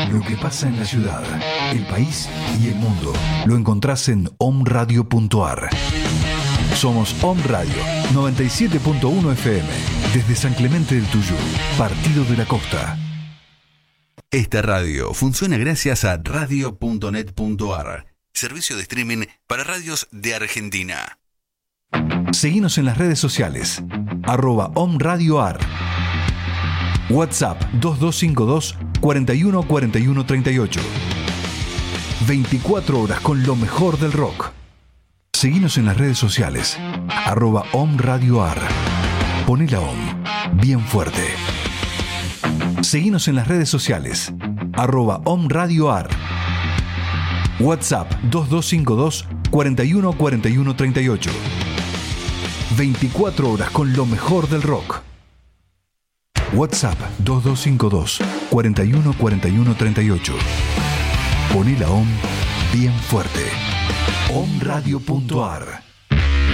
Lo que pasa en la ciudad, el país y el mundo lo encontrás en omradio.ar. Somos Om Radio 97.1 FM desde San Clemente del Tuyú, Partido de la Costa. Esta radio funciona gracias a radio.net.ar, servicio de streaming para radios de Argentina. Seguinos en las redes sociales, @omradioar. WhatsApp 2252 41 41 38. 24 horas con lo mejor del rock. Seguinos en las redes sociales, @omradioar. Poné la OM bien fuerte. Seguinos en las redes sociales, @omradioar. WhatsApp 2252 41 41 38. 24 horas con lo mejor del rock. WhatsApp 2252 41 41 38. Poné la OM bien fuerte. omradio.ar.